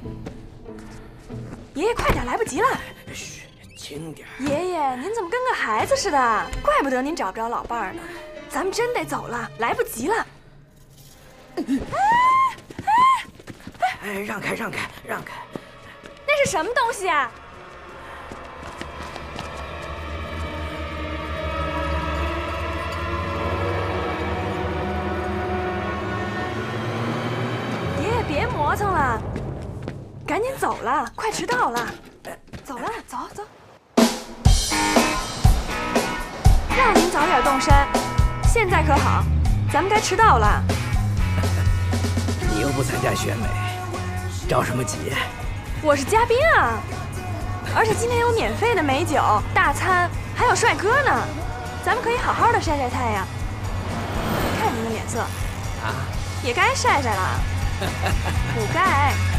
爷爷，快点，来不及了！ 嘘，轻点。 爷爷，您怎么跟个孩子似的？怪不得您找不着老伴儿呢。咱们真得走了，来不及了。 哎，让开，让开，让开！ 那是什么东西啊？爷爷，别磨蹭了，赶紧走了，快迟到了。走了，走走。让您早点动身，现在可好？咱们该迟到了。 你又不参加选美，着什么急？ 我是嘉宾啊，而且今天有免费的美酒、大餐，还有帅哥呢，咱们可以好好的晒晒太阳。看您的脸色， 啊， 也该晒晒了。不该。